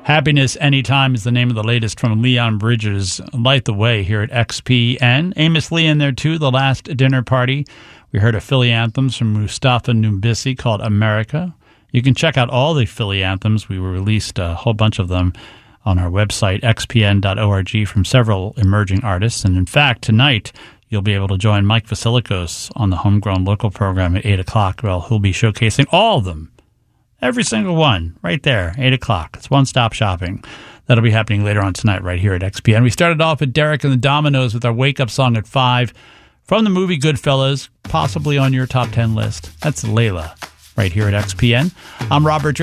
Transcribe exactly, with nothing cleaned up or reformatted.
Happiness Anytime is the name of the latest from Leon Bridges. Light the Way here at X P N. Amos Lee in there too, The Last Dinner Party. We heard a Philly anthems from Mustafa Numbisi called America. You can check out all the Philly anthems. We released a whole bunch of them on our website, x p n dot org, from several emerging artists. And in fact, tonight you'll be able to join Mike Vasilikos on the Homegrown Local program at eight o'clock. Well, he'll be showcasing all of them. Every single one, right there, eight o'clock. It's one-stop shopping. That'll be happening later on tonight right here at X P N. We started off with Derek and the Dominoes with our wake-up song at five from the movie Goodfellas, possibly on your top ten list. That's Layla right here at X P N. I'm Robert Drake.